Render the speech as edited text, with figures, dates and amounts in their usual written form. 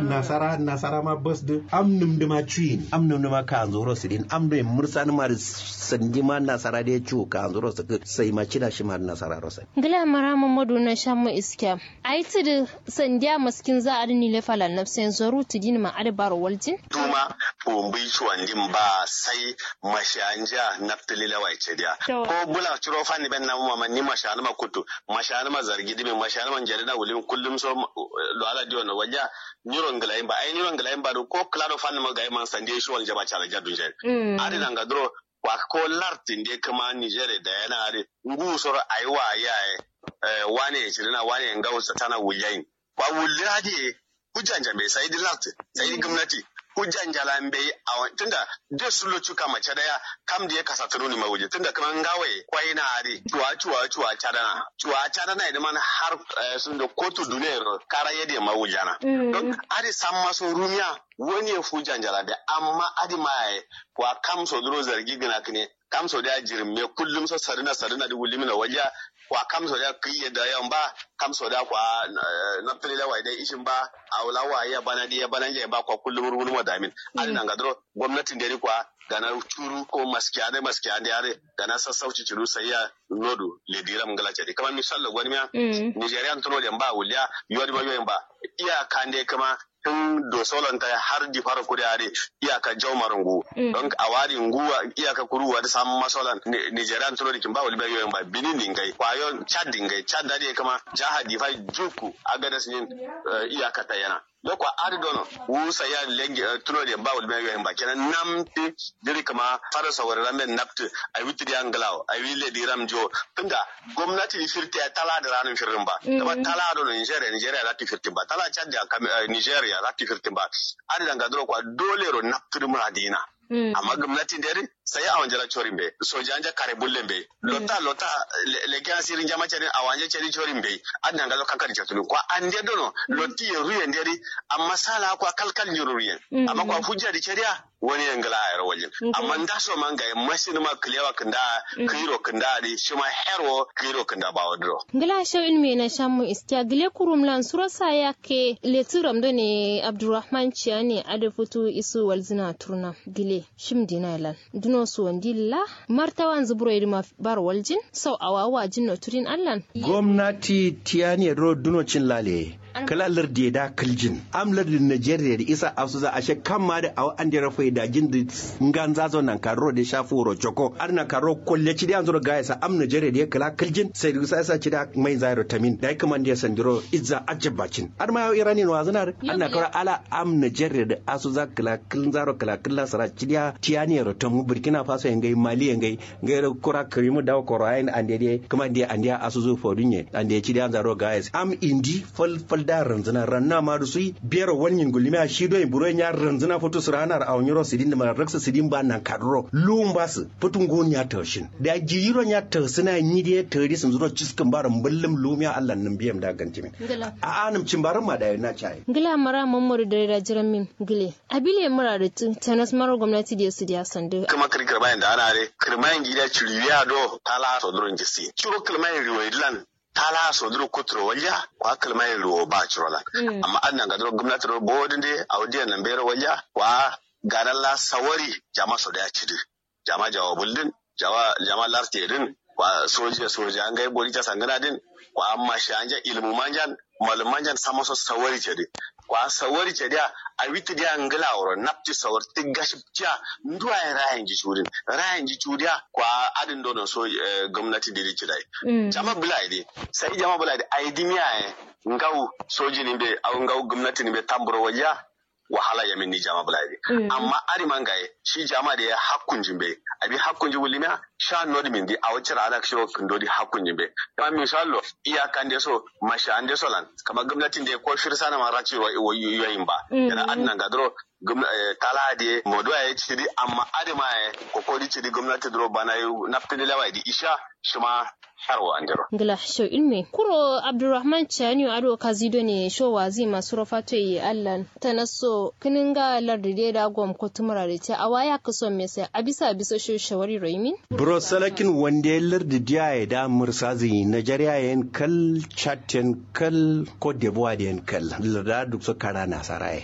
nasara ma bas de amnum de ma chuin amnum de ma ka zoro sidin amdo mursan ma sandi ma nasara de chu ka zoro sai ma cida shi ma nasara rosa gila mara mamadu na shamu iska aiti da sandiya maskin za a rini lefala nafsin zoru tidin ma adbar waljin tuma bombi chuandin ba sai mashanja naftali lawai cediya ko bula ciro fani ben na mama ni mashana ma kutu mashana ma zargi dibe mashana ma jarida wulin kullum so lo ala diwa na waja niron galayin ba ai niron galayin ba ko klaro fani ma ga man sande shi wal jaba chala jadu je ari nanga dro wa ko lartin de kama Nigeria da yana ari ngu soro aiwa yaye wane shirina wane ngawo satana wuyayin ba wulade hujjanja bai sai dilart sai gwamnati hujjanja lambe a tunda da su locu kama cadaya kam da ya kasa turuni mawuje tunda kaman gawaye kwai na ari cuwa cadana idan man har sun da kotu dunero kara yadda mawujana don ari san maso rumiya wani ya hujjanja lambe amma adi mai wa kam so duro zargi gina kine kam so da jirme kullum so sarina da wulimina waja kwa kamso da kiye da yan ba kamso da kwa na tele wa dai ishin ba aulawa ya bana dia bana ya ba kwa kullum rubun madamin an nan gadro gwamnatin da kwa gana turu ko maskiya da yare gana sassauci ciru sai ya nodu le diram galace de kamar misal gwani miya Nigerian tuno da ba wuliya yodi ba yoyin ba iya kande kama tun dosolanta har di fara kudi are iyaka jaumarungu don a wari nguwa iyaka kuruwa da samun masolan Nigerian tuno dikin ba wali ba yoyin ba Benin dingai kwayon Chad dingai Chad da kama jaha di fai juku agada sinin iyaka ta yana lokwa ari dono wusa ya lenge tuno da ba wali ba yoyin ba kenan namti diri kama fara sawar ramen napti ai witri anglaw ai wile diram jo tunda gwamnati ni firti tala da ranin firin ba kuma tala do Nigeria lati firti ba tala Chad da Nigeria lati firtin ba an danga duro kwa dole ro naptur muradina amma gwamnatin dare sai a wanjala chorin be soja kare bullen be lota le gan sirin jama chari a wanje chari chorin be an danga zo kankari chatulu kwa ande dono loti ruyen dare amma sala kwa kalkal nyuruyen amma kwa hujja di chariya wani yangala ayar wajin amma nda so manga masin ma klewa kanda kiro kanda di shima hero kiro kanda ba wadro ngala shaw ilmi na shamu istiya gile kurum lan surasa yake leturam do ne Abdurrahman Chiani ade futu isu walzina turna gile shimdina lan duno so ndilla martawan zuburo idima bar waljin sau awawa jinno turin allan gwamnati tiyani ro duno cin lale kala lardi da kaljin am lardin Nigeria da isa asuza ashe kamma da aw ande rafai da jin da ngan zazo nan karo da shafu ro choko arna karo kolle ci da anzuro ga sa am Nigeria da kala kaljin sai da sa ci da mai zairo tamin da kuma da sandiro izza ajabacin ar ma irani no azanar anna karo ala am Nigeria da asuza kala kalin zaro kala kala sara ci da tiyani ro tamu Burkina Faso ngai Mali ngai kura karimu da ko rayin ande de kuma da ande asuzu fodunye ande ci da zaro ga am indi fal da ranzana ranna ma da su biyar wannan gulmi a shi doyin buron ya ranzana foto su ranar a wani sidin da maraksa sidin ba nan kadro luun ba su fotun gon ya taushin da jiron ya tausina yi da tari sun zuro ciskin baran bullum lumiya Allah nan biyam da ganci min a anum cin baran ma da na chai gila mara mamuru da rajiran min gile abile mura da tanas mara gwamnati da su da sande kuma kirkir bayan da ana re kirmayin gida ciriya do tala so duron jisi ciro kirmayin riwailan tala so duro kutro walja kwa kalmai ruwa ba cirola amma annan ga duro gwamnati ro bodin de audiyan nan bere walja kwa garalla sawari jama so da cidi jama jawabuldin jama lartedin kwa soja an ga bori ta sangana din kwa amma shanja ilmu manjan malum manjan sama so sawari cidi kwa sawari cedi a witi dia ngala oro napti sawar tigashi tia ndwa rayan ji chudia kwa adin dono so gwamnati diri cidai jama bulaidi sai jama bulaidi aidimiya ngau soji ni be au ngau gwamnati ni be tamburo waja wahala ya minni jama bulaidi amma ari mangaye shi jama da ya hakkun jimbe abi hakkun ji wulimiya sha nodi min di a wacce ala shiro kundodi hakkun jimbe kama misalo iyakan de so masha ande solan kama gwamnatin da ko shirsa na maraci yoyin ba yana annan gadro tala de modo ya ciri amma adima ya kokori ciri gwamnati dro bana yu naftini lawa di isha shima harwa andero ngala show ilmi kuro Abdurrahman Chiani ado kazido ne show wazi masu rafato yi allan tanaso kininga larde da gom ko tumurare ta awaya kaso me sai abisa show shawari roimin bro salakin wande larde dia da mursazi Nigeria yen kal chatten kal Cote d'Ivoire yen kal larda duk so karana sarai